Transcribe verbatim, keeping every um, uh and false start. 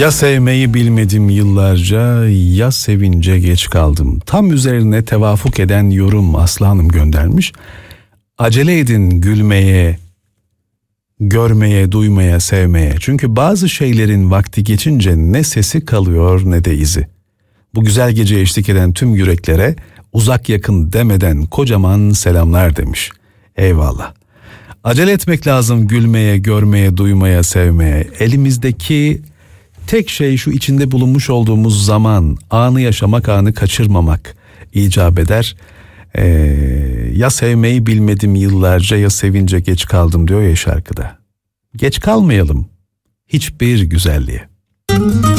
Ya sevmeyi bilmedim yıllarca, ya sevince geç kaldım. Tam üzerine tevafuk eden yorum Aslı Hanım göndermiş. Acele edin gülmeye, görmeye, duymaya, sevmeye. Çünkü bazı şeylerin vakti geçince ne sesi kalıyor ne de izi. Bu güzel gece eşlik eden tüm yüreklere uzak yakın demeden kocaman selamlar demiş. Eyvallah. Acele etmek lazım gülmeye, görmeye, duymaya, sevmeye. Elimizdeki tek şey şu içinde bulunmuş olduğumuz zaman, anı yaşamak, anı kaçırmamak icap eder. Ee, ya sevmeyi bilmedim yıllarca, ya sevince geç kaldım diyor ya şarkıda. Geç kalmayalım hiçbir güzelliğe.